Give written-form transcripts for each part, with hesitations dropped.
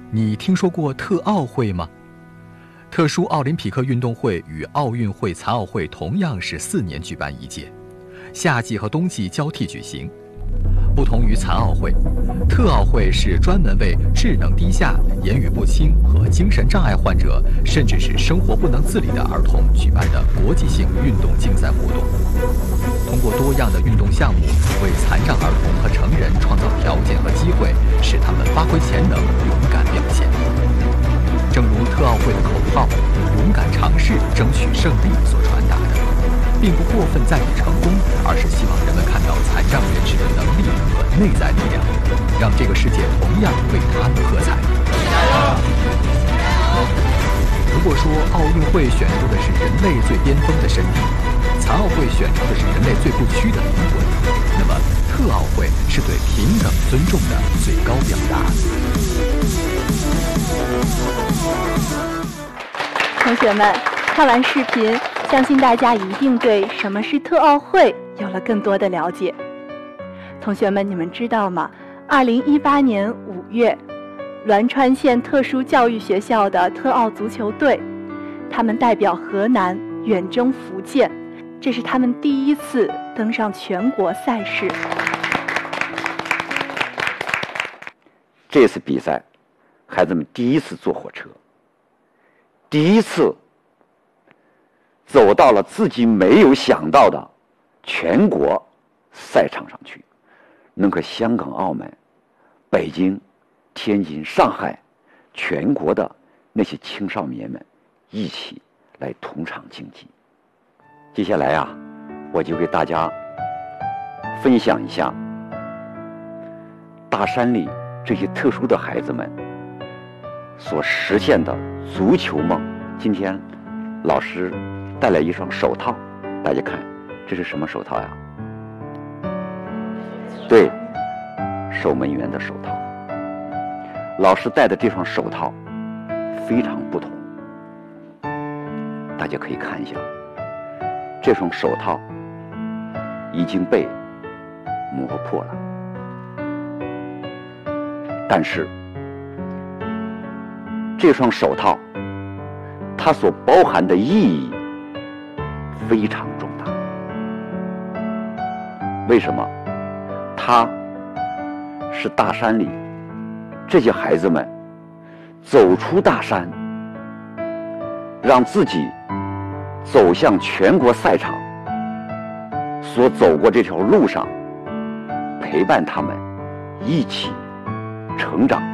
你听说过特奥会吗？特殊奥林匹克运动会与奥运会、残奥会同样是4年举办一届，夏季和冬季交替举行。不同于残奥会，特奥会是专门为智能低下、言语不清和精神障碍患者，甚至是生活不能自理的儿童举办的国际性运动竞赛活动。通过多样的运动项目，为残障儿童和成人创造条件和机会，使他们发挥潜能，勇敢表现。正如特奥会的口号“勇敢尝试，争取胜利”所传达的，并不过分在意成功，而是希望人们看到残障人士的能力和内在力量，让这个世界同样为他们喝彩。如果说奥运会选出的是人类最巅峰的身体，残奥会选出的是人类最不屈的灵魂，那么特奥会是对平等尊重的最高表达。 同学们，看完视频，相信大家一定对什么是特奥会有了更多的了解。同学们，你们知道吗？2018年5月，栾川县特殊教育学校的特奥足球队，他们代表河南远征福建，这是他们第一次登上全国赛事。 这次比赛，孩子们第一次坐火车，第一次走到了自己没有想到的全国赛场上去，能和香港、澳门、北京、天津、上海全国的那些青少年们一起来同场竞技。接下来啊，我就给大家分享一下大山里这些特殊的孩子们所实现的足球梦。今天老师带来一双手套，大家看这是什么手套呀？对，守门员的手套。老师戴的这双手套非常不同，大家可以看一下，这双手套已经被磨破了，但是这双手套它所包含的意义非常重大。为什么？它是大山里这些孩子们走出大山，让自己走向全国赛场所走过这条路上，陪伴他们一起成长，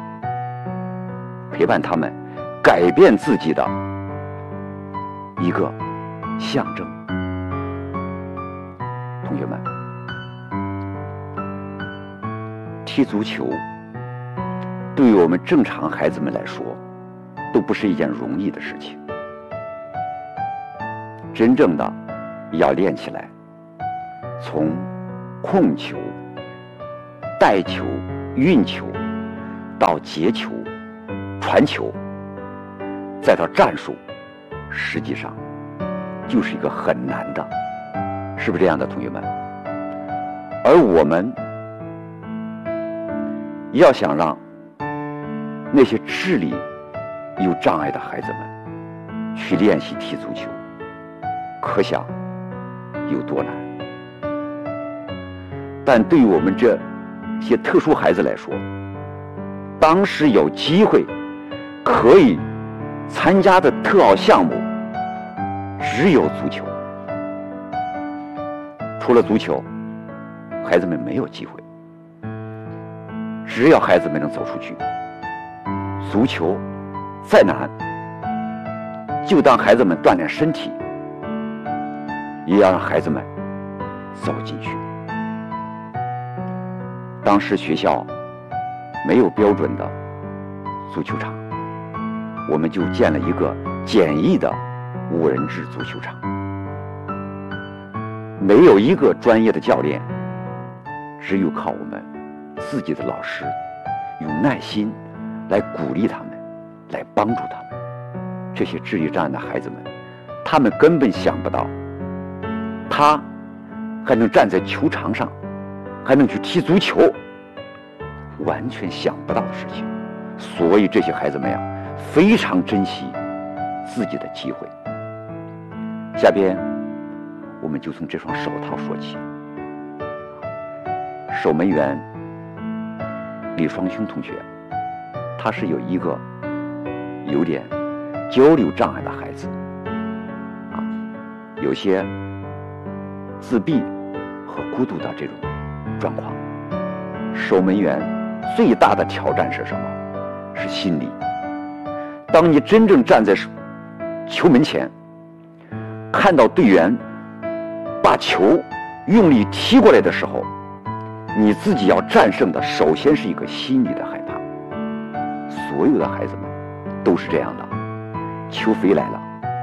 陪伴他们改变自己的一个象征。同学们，踢足球对于我们正常孩子们来说都不是一件容易的事情。真正的要练起来，从控球、带球、运球到截球、传球，再到战术，实际上就是一个很难的，是不是这样的，同学们？而我们要想让那些智力有障碍的孩子们去练习踢足球，可想有多难。但对于我们这些特殊孩子来说，当时有机会可以参加的特奥项目只有足球，除了足球，孩子们没有机会。只要孩子们能走出去，足球再难，就当孩子们锻炼身体，也要让孩子们走进去。当时学校没有标准的足球场，我们就建了一个简易的5人制足球场，没有一个专业的教练，只有靠我们自己的老师用耐心来鼓励他们，来帮助他们。这些智力障碍的孩子们，他们根本想不到他还能站在球场上，还能去踢足球，完全想不到的事情。 所以这些孩子们呀，非常珍惜自己的机会。下边我们就从这双手套说起。守门员李双雄同学，他是有一个有点交流障碍的孩子有些自闭和孤独的这种状况。守门员最大的挑战是什么？是心理。当你真正站在球门前，看到队员把球用力踢过来的时候，你自己要战胜的首先是一个心理的害怕。所有的孩子们都是这样的，球飞来了，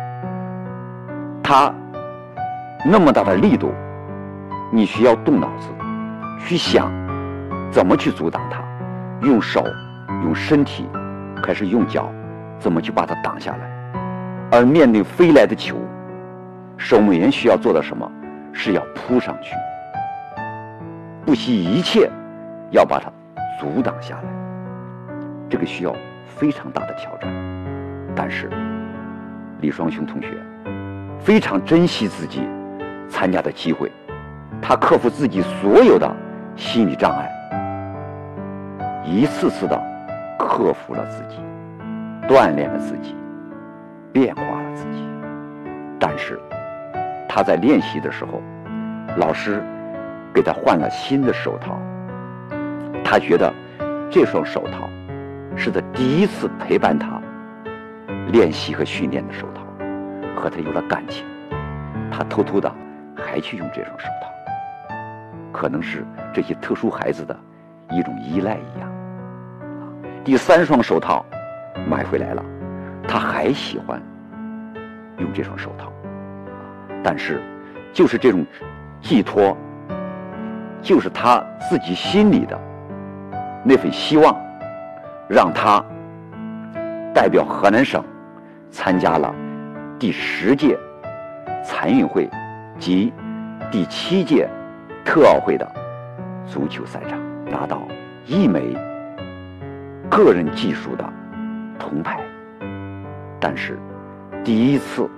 他那么大的力度，你需要动脑子去想怎么去阻挡它，用手用身体还是用脚怎么去把它挡下来。而面对飞来的球，守门员需要做的什么？是要扑上去，不惜一切要把它阻挡下来。这个需要非常大的挑战。但是李双雄同学非常珍惜自己参加的机会，他克服自己所有的心理障碍，一次次的克服了自己，锻炼了自己，变化了自己。但是他在练习的时候，老师给他换了新的手套，他觉得这双手套是他第一次陪伴他练习和训练的手套，和他有了感情，他偷偷的还去用这双手套，可能是这些特殊孩子的一种依赖一样。第三双手套买回来了，他还喜欢用这双手套，但是就是这种寄托，就是他自己心里的那份希望，让他代表河南省参加了第10届残运会及第7届特奥会的足球赛场，拿到1枚个人技术的铜牌。但是第一次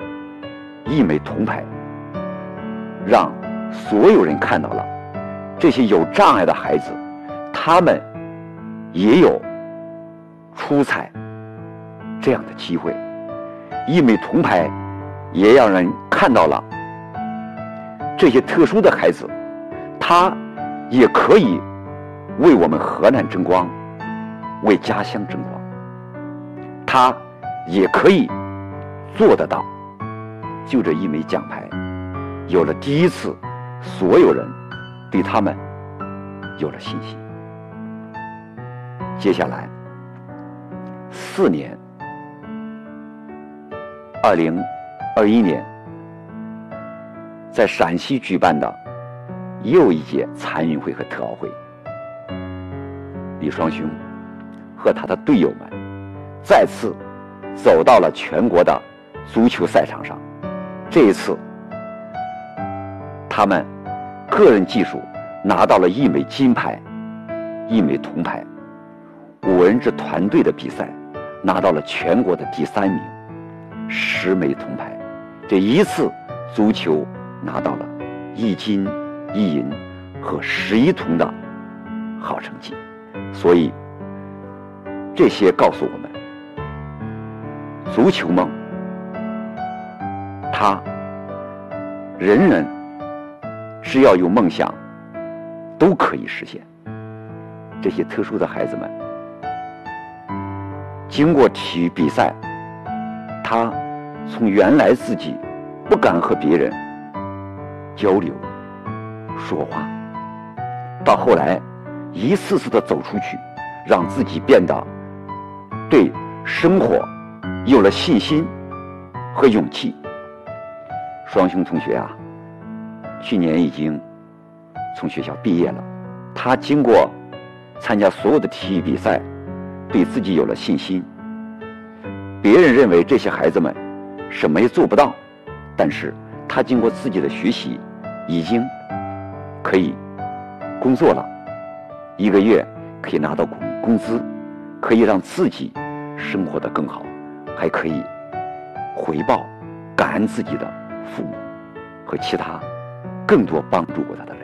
1枚铜牌让所有人看到了这些有障碍的孩子，他们也有出彩这样的机会。1枚铜牌也让人看到了这些特殊的孩子，他也可以为我们河南争光，为家乡争光，他也可以做得到。就这1枚奖牌，有了第一次，所有人对他们有了信心。接下来4年，2021年在陕西举办的又一届残运会和特奥会，李双雄和他的队友们再次走到了全国的足球赛场上。这一次他们个人技术拿到了1枚金牌，1枚铜牌，5人制团队的比赛拿到了全国的第3名，10枚铜牌。这一次足球拿到了1金1银和11铜的好成绩。所以这些告诉我们，足球梦他人人只要有梦想都可以实现。这些特殊的孩子们经过体育比赛，他从原来自己不敢和别人交流说话，到后来一次次的走出去，让自己变得对生活有了信心和勇气。双雄同学啊，去年已经从学校毕业了，他经过参加所有的体育比赛，对自己有了信心。别人认为这些孩子们什么也做不到，但是他经过自己的学习，已经可以工作了，1个月可以拿到工资， 可以让自己生活得更好，还可以回报感恩自己的父母和其他更多帮助过他的人。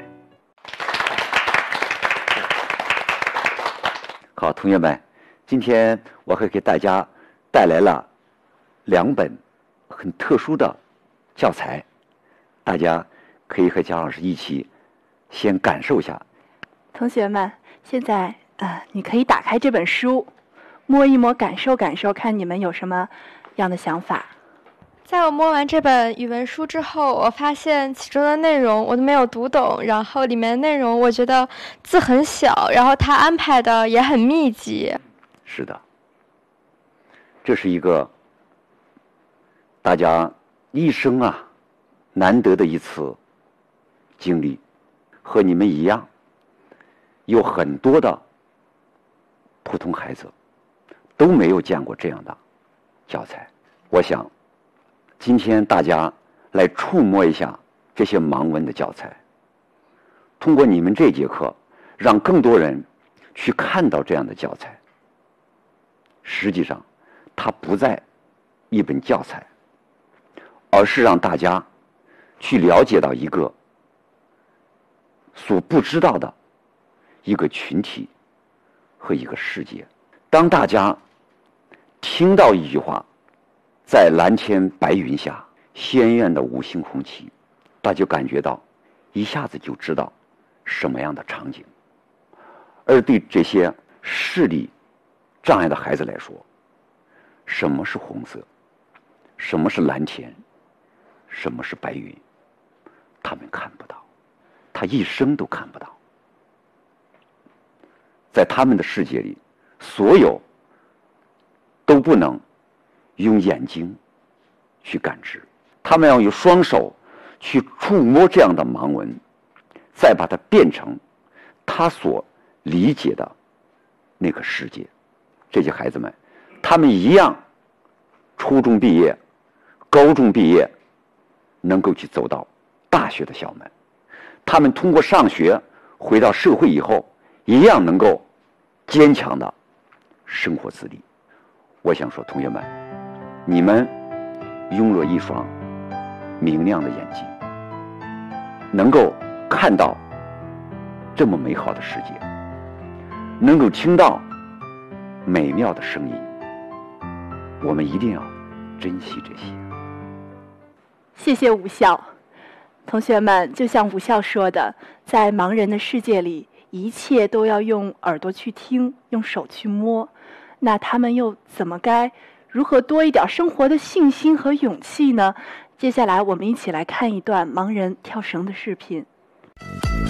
好，同学们，今天我还给大家带来了2本很特殊的教材，大家可以和姜老师一起先感受一下。 同学们，现在你可以打开这本书，摸一摸，感受感受，看你们有什么样的想法。 在我摸完这本语文书之后，我发现其中的内容我都没有读懂，然后里面的内容我觉得字很小，然后它安排的也很密集。 是的，这是一个大家一生难得的一次经历，和你们一样，有很多的普通孩子都没有见过这样的教材。我想今天大家来触摸一下这些盲文的教材，通过你们这节课，让更多人去看到这样的教材。实际上它不在一本教材，而是让大家去了解到一个所不知道的一个群体和一个世界。当大家听到一句话，在蓝天白云下，鲜艳的五星红旗，大家就感觉到一下子就知道什么样的场景。而对这些视力障碍的孩子来说，什么是红色，什么是蓝天，什么是白云，他们看不到，他一生都看不到。在他们的世界里，所有都不能用眼睛去感知，他们要用双手去触摸这样的盲文，再把它变成他所理解的那个世界。这些孩子们，他们一样初中毕业，高中毕业，能够去走到大学的校门。他们通过上学回到社会以后，一样能够坚强的生活自理。我想说，同学们，你们拥有一双明亮的眼睛，能够看到这么美好的世界，能够听到美妙的声音，我们一定要珍惜这些。 谢谢武校。同学们，就像武校说的，在盲人的世界里，一切都要用耳朵去听，用手去摸。那他们又如何多一点生活的信心和勇气呢？接下来我们一起来看一段盲人跳绳的视频。